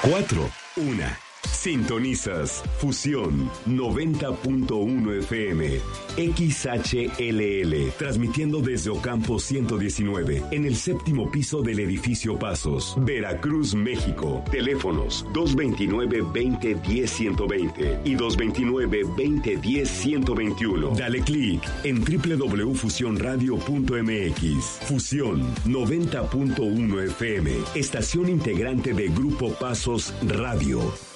4, 1. Sintonizas Fusión 90.1 FM, XHLL, transmitiendo desde Ocampo 119, en el 7º piso del edificio Pasos, Veracruz, México. Teléfonos 229-2010-120 y 229-2010-121. Dale clic en www.fusionradio.mx. Fusión 90.1 FM, estación integrante de Grupo Pasos Radio.